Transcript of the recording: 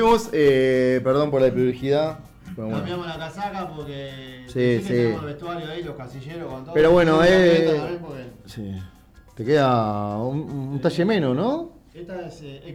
Perdón por la publicidad. Pero bueno. Cambiamos la casaca porque Sí. tenemos el vestuario ahí, los casilleros con todo. Pero bueno, Porque sí. Te queda un talle menos, ¿no? esta es